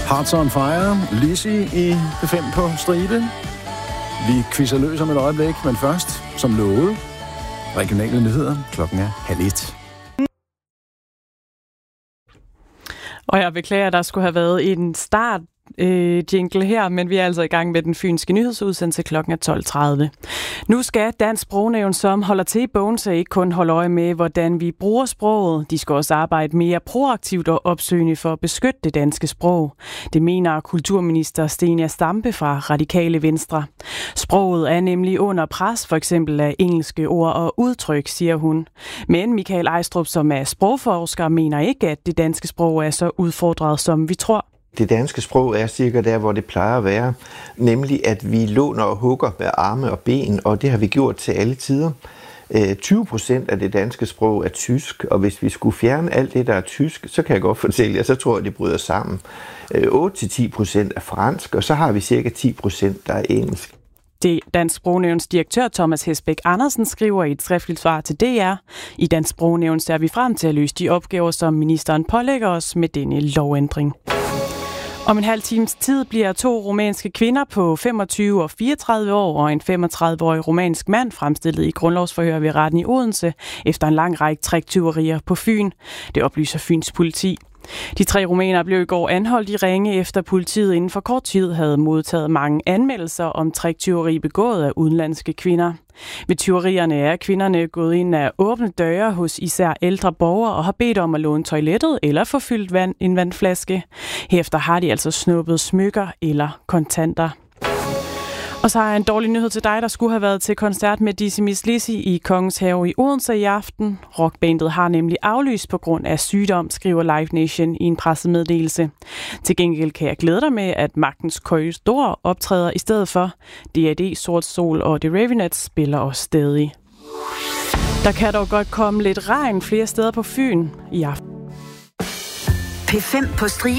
Hearts on Fire, Lizzie i P5 på stribe. Vi quizzer løs om et øjeblik, men først, som lovet, regionale nyheder. Klokken er 12:30. Og jeg beklager, at der skulle have været en start jingle her, men vi er altså i gang med den fynske nyhedsudsendelse. Klokken er 12:30. Nu skal Dansk Sprognævn, som holder til i Bogense, ikke kun holde øje med, hvordan vi bruger sproget. De skal også arbejde mere proaktivt og opsøgende for at beskytte det danske sprog. Det mener kulturminister Zenia Stampe fra Radikale Venstre. Sproget er nemlig under pres, for eksempel af engelske ord og udtryk, siger hun. Men Michael Ejstrup, som er sprogforsker, mener ikke, at det danske sprog er så udfordret, som vi tror. Det danske sprog er cirka der, hvor det plejer at være, nemlig at vi låner og hugger med arme og ben, og det har vi gjort til alle tider. 20% af det danske sprog er tysk, og hvis vi skulle fjerne alt det, der er tysk, så kan jeg godt fortælle jer, så tror jeg, det bryder sammen. 8-10% er fransk, og så har vi cirka 10%, der er engelsk. Det Dansk Sprognævns direktør Thomas Hesbæk Andersen skriver i et skriftligt svar til DR. I Dansk Sprognævn ser vi frem til at løse de opgaver, som ministeren pålægger os med denne lovændring. Om en halv times tid bliver 2 rumænske kvinder på 25 og 34 år og en 35-årig rumænsk mand fremstillet i grundlovsforhør ved retten i Odense efter en lang række tricktyverier på Fyn. Det oplyser Fyns politi. De 3 rumænere blev i går anholdt i Ringe, efter politiet inden for kort tid havde modtaget mange anmeldelser om tricktyveri begået af udenlandske kvinder. Ved tyverierne er kvinderne gået ind af åbne døre hos især ældre borgere og har bedt om at låne toilettet eller få fyldt en vandflaske. Herefter har de altså snuppet smykker eller kontanter. Og så har jeg en dårlig nyhed til dig, der skulle have været til koncert med Dizzy Miss Lizzy i Kongens Have i Odense i aften. Rockbandet har nemlig aflyst på grund af sygdom, skriver Live Nation i en pressemeddelelse. Til gengæld kan jeg glæde dig med, at Magtens Korridor optræder i stedet for. D.A.D., Sort Sol og The Ravenettes spiller også stadig. Der kan dog godt komme lidt regn flere steder på Fyn i aften. P5 på stribe.